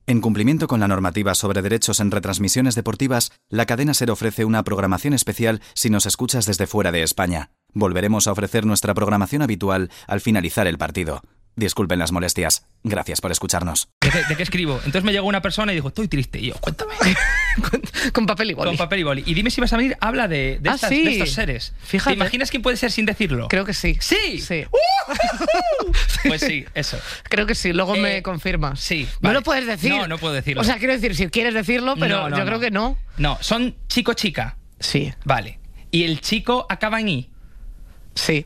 En cumplimiento con la normativa sobre derechos en retransmisiones deportivas, la cadena SER ofrece una programación especial si nos escuchas desde fuera de España. Volveremos a ofrecer nuestra programación habitual al finalizar el partido. Disculpen las molestias. Gracias por escucharnos. ¿De qué escribo? Entonces me llegó una persona y dijo, estoy triste. Y yo, cuéntame. Con papel y boli. Con papel y boli. Y dime si vas a venir, habla de estos seres. Fíjate. ¿Te imaginas quién puede ser sin decirlo? Creo que sí. ¡Sí! Sí. Pues sí, eso. Creo que sí, luego me confirmas. Sí. No vale. lo puedes decir. No puedo decirlo. O sea, quiero decir, si quieres decirlo, pero yo creo que no. No, son chico-chica. Sí. Vale. Y el chico acaba en I. Sí.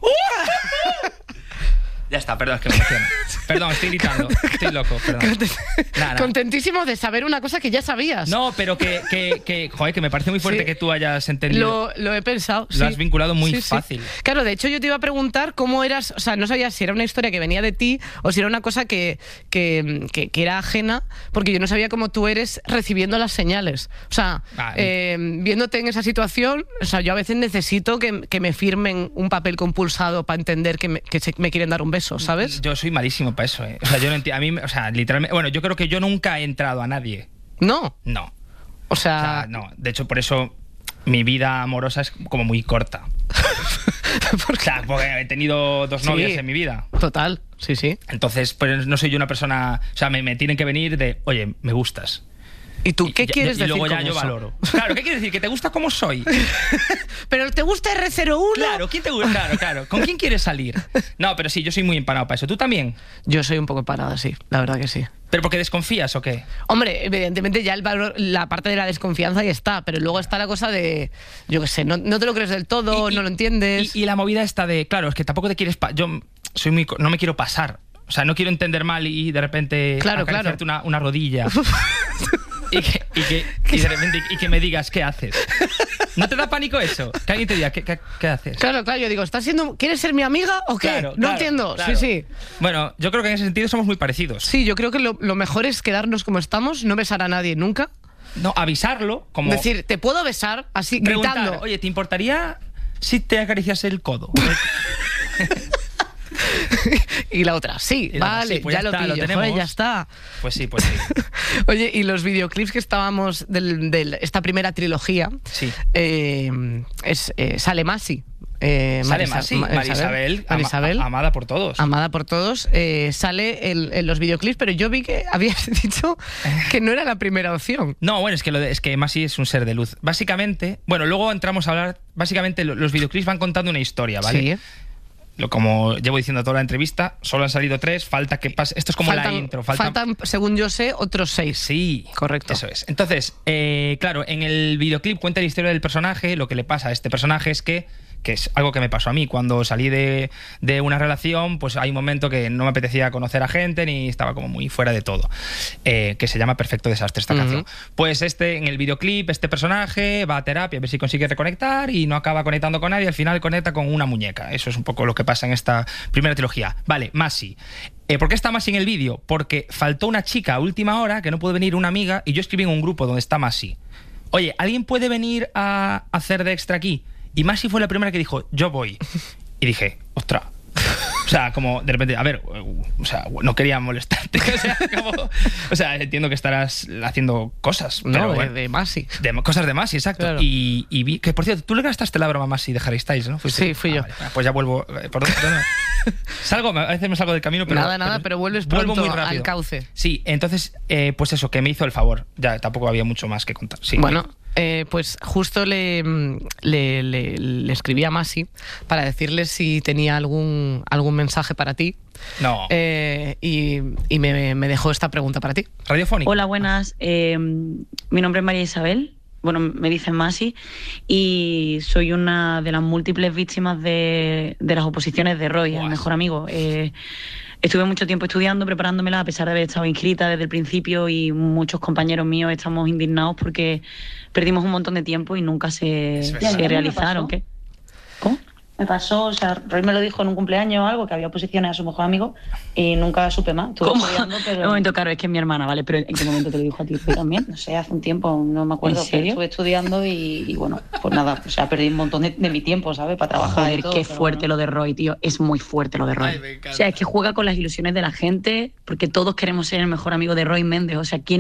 Ya está, perdón, es que me emociono. Perdón, estoy gritando. Estoy loco, perdón. Nada. Contentísimo de saber una cosa que ya sabías. No, pero joder, que me parece muy fuerte que tú hayas entendido. Lo he pensado. Lo has vinculado muy fácil. Claro, de hecho yo te iba a preguntar cómo eras, o sea, no sabía si era una historia que venía de ti o si era una cosa que era ajena, porque yo no sabía cómo tú eres recibiendo las señales. O sea, viéndote en esa situación, o sea, yo a veces necesito que me firmen un papel compulsado para entender que me quieren dar un beso, ¿sabes? Yo soy malísimo para eso, O sea, yo no entiendo. A mí, o sea, literalmente. Bueno, yo creo que yo nunca he entrado a nadie. ¿No? No. O sea, no. De hecho, por eso mi vida amorosa es como muy corta. O sea, porque he tenido 2 novias en mi vida. Total, sí. Entonces, pues no soy yo una persona. O sea, me tienen que venir de, oye, me gustas. ¿Y tú qué quieres decir? Y luego ya con yo eso? valoro. Claro, ¿qué quieres decir? ¿Que te gusta como soy? ¿Pero te gusta R01? Claro, ¿quién te gusta? Claro. ¿Con quién quieres salir? No, pero sí, yo soy muy empanado para eso. ¿Tú también? Yo soy un poco empanada, sí, la verdad que sí. ¿Pero porque desconfías o qué? Hombre, evidentemente ya la parte de la desconfianza ya está, pero luego está la cosa de, yo qué sé, no te lo crees del todo, no lo entiendes. Y la movida está de, claro, es que tampoco te quieres... no me quiero pasar. O sea, no quiero entender mal y de repente acariciarte una rodilla. Y de repente y que me digas, ¿qué haces? ¿No te da pánico eso? Que alguien te diga, ¿qué haces? Claro, yo digo, ¿quieres ser mi amiga o qué? Claro, no entiendo. Claro. Sí. Bueno, yo creo que en ese sentido somos muy parecidos. Sí, yo creo que lo mejor es quedarnos como estamos, no besar a nadie nunca. No, avisarlo, como... Decir, ¿te puedo besar? Así, preguntar, gritando. Oye, ¿te importaría si te acaricias el codo? Y la otra, sí, vale, sí, pues ya lo pillo, tenemos. Joder, ya está. Pues sí. Oye, y los videoclips que estábamos de esta primera trilogía, sí. Sale Masi. Sale Masi, Marisabel, amada por todos. Amada por todos. Sale en los videoclips, pero yo vi que habías dicho que no era la primera opción. No, bueno, es que Masi es un ser de luz. Básicamente, bueno, luego entramos a hablar, básicamente los videoclips van contando una historia, ¿vale? Sí. Como llevo diciendo toda la entrevista, solo han salido 3, falta que pase. Esto es como la intro. Faltan, según yo sé, otros 6. Sí, correcto. Eso es. Entonces, claro, en el videoclip cuenta la historia del personaje. Lo que le pasa a este personaje es que es algo que me pasó a mí. Cuando salí de una relación, pues hay un momento que no me apetecía conocer a gente ni estaba como muy fuera de todo. Que se llama Perfecto Desastre esta canción. Pues en el videoclip, este personaje va a terapia a ver si consigue reconectar y no acaba conectando con nadie. Al final conecta con una muñeca. Eso es un poco lo que pasa en esta primera trilogía. Vale, Masi. ¿Por qué está Masi en el vídeo? Porque faltó una chica a última hora, que no pudo venir una amiga, y yo escribí en un grupo donde está Masi. Oye, ¿alguien puede venir a hacer de extra aquí? Y Masi fue la primera que dijo, yo voy. Y dije, ostras. O sea, como de repente, a ver, o sea, no quería molestarte. O sea, entiendo que estarás haciendo cosas. No, pero bueno, de Masi. Cosas de Masi, exacto. Claro. Y vi que, por cierto, tú le gastaste la broma a Masi de Harry Styles, ¿no? Sí, fui yo. Vale, pues ya vuelvo. A veces me salgo del camino, pero... Nada, pero vuelves pronto muy rápido al cauce. Sí, entonces, pues eso, que me hizo el favor. Ya, tampoco había mucho más que contar. Sí, bueno... pues justo le escribí a Masi para decirle si tenía algún mensaje para ti. No. Y me dejó esta pregunta para ti. Radiofónica. Hola, buenas. Mi nombre es María Isabel. Bueno, me dicen Masi. Y soy una de las múltiples víctimas de las oposiciones de Roy, el mejor amigo. Estuve mucho tiempo estudiando, preparándomela, a pesar de haber estado inscrita desde el principio, y muchos compañeros míos estamos indignados porque perdimos un montón de tiempo y nunca se realizaron. ¿Qué? ¿Cómo? Me pasó, o sea, Roy me lo dijo en un cumpleaños o algo, que había oposiciones a su mejor amigo y nunca supe más. ¿Cómo? Pero... Un momento, claro, es que es mi hermana, ¿vale? Pero ¿en qué momento te lo dijo a ti también? No sé, hace un tiempo, no me acuerdo. ¿En serio? Estuve estudiando y bueno, pues nada, o sea, perdí un montón de mi tiempo, ¿sabes? Para trabajar. Joder, y todo, qué fuerte lo de Roy, tío. Es muy fuerte lo de Roy. Ay, o sea, es que juega con las ilusiones de la gente, porque todos queremos ser el mejor amigo de Roy Méndez. O sea, ¿quién